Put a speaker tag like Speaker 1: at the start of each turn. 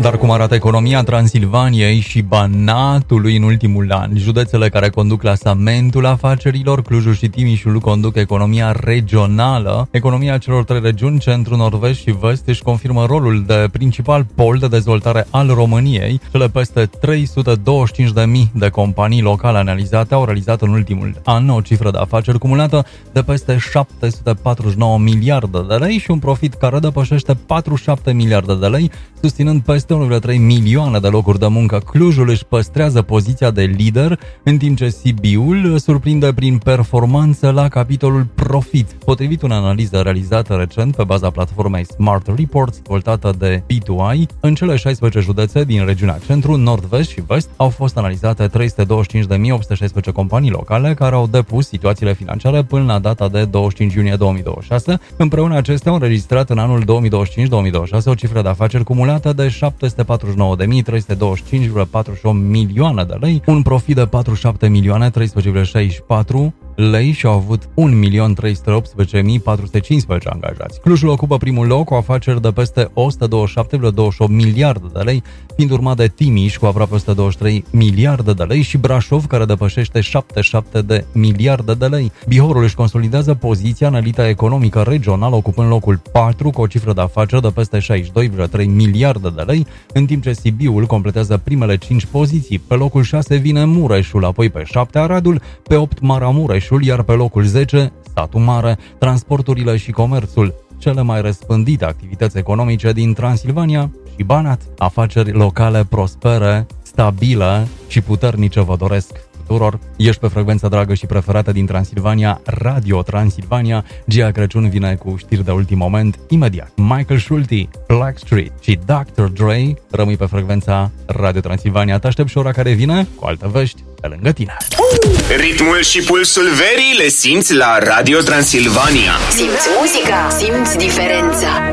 Speaker 1: Dar cum arată economia Transilvaniei și Banatului în ultimul an? Județele care conduc clasamentul afacerilor, Clujul și Timișul, conduc economia regională. Economia celor trei regiuni, centru, nord-vest și vest, își confirmă rolul de principal pol de dezvoltare al României. Cele peste 325.000 de companii locale analizate au realizat în ultimul an o cifră de afaceri cumulată de peste 749 miliarde de lei și un profit care depășește 47 miliarde de lei, susținând peste 1,3 milioane de locuri de muncă. Clujul își păstrează poziția de lider, în timp ce Sibiul surprinde prin performanță la capitolul profit. Potrivit unei analize realizată recent pe baza platformei Smart Reports, dezvoltată de B2i, în cele 16 județe din regiunea centru, nord-vest și vest au fost analizate 325.816 companii locale care au depus situațiile financiare până la data de 25 iunie 2026. Împreună acestea au înregistrat în anul 2025-2026 o cifră de afaceri cumulată de 749.325,48 milioane de lei, un profit de 47.013,64 lei și au avut 1.318.415 angajați. Clujul ocupă primul loc cu afaceri de peste 127,28 miliarde de lei, fiind urmat de Timiș cu aproape 123 miliarde de lei și Brașov, care depășește 77 de miliarde de lei. Bihorul își consolidează poziția în elita economică regională, ocupând locul 4 cu o cifră de afaceri de peste 62,3 miliarde de lei, în timp ce Sibiul completează primele 5 poziții. Pe locul 6 vine Mureșul, apoi pe 7 Aradul, pe 8 Maramureșul, iar pe locul 10 Satul Mare. Transporturile și comerțul, cele mai răspândite activități economice din Transilvania și Banat. Afaceri locale prospere, stabile și puternice vă doresc tuturor. Ești pe frecvența dragă și preferată din Transilvania, Radio Transilvania. Gia Crăciun vine cu știri de ultim moment imediat. Michael Schulte, Blackstreet și Dr. Dre. Rămâi pe frecvența Radio Transilvania. Te aștept și ora care vine cu alte vești pe lângă tine.
Speaker 2: Ritmul și pulsul verii le simți la Radio Transilvania.
Speaker 3: Simți muzica, simți diferența.